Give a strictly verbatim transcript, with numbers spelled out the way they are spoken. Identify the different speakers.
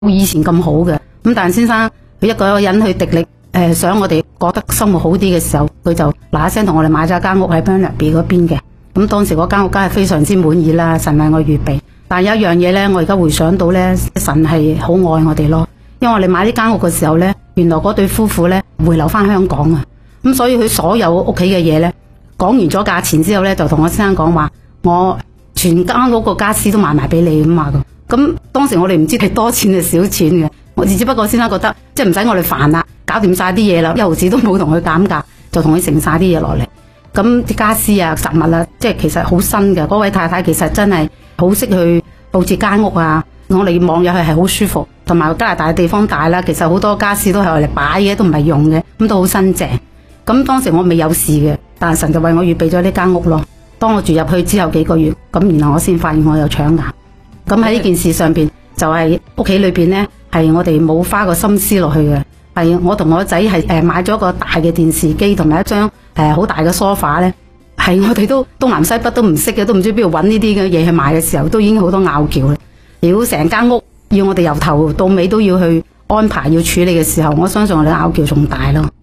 Speaker 1: 以前咁好嘅。咁但係先生佢一個人去滴力誒、呃，想我哋覺得生活好啲嘅時候，佢就嗱一聲同我哋買咗一間屋喺 Burnaby 嗰邊嘅。咁當時嗰間屋梗係非常之滿意啦，神為我預備。但係有一樣嘢咧，我而家回想到咧，神係好愛我哋咯。因為我哋買呢間屋嘅時候咧，原來嗰對夫婦咧回流翻香港啊，咁所以佢所有屋企嘅嘢咧，講完咗價錢之後咧，就同我先生講話，我全間嗰個家私都賣埋俾你咁嘛。咁咁當時我哋唔知係多錢定少錢嘅，我只不過先生覺得即係唔使我哋煩啦，搞掂晒啲嘢啦，一毫子都冇同佢減價，就同佢剩晒啲嘢落嚟。咁啲家私啊、實物啊，即係其實好新嘅。嗰位太太其實真係好識去佈置間屋啊，我哋望入去係好舒服。同埋加拿大嘅地方大啦，其實好多家私都係用嚟擺嘅，都唔係用嘅，咁都好新淨。咁當時我未有事嘅，但係神就為我預備咗呢間屋咯。當我住入去之後幾個月，咁然後我先發現我有腸癌。咁喺呢件事上邊，就係屋企裏邊呢，係我哋冇花個心思落去嘅。係我同我仔係誒買咗個大嘅電視機，同埋一張誒好大嘅梳化呢，係我哋都東南西北都唔識嘅，都唔知邊度揾呢啲嘅嘢去買嘅時候，都已經好多拗撬啦。如果成間屋要我哋由頭到尾都要去安排要處理嘅時候，我相信我哋拗撬仲大咯。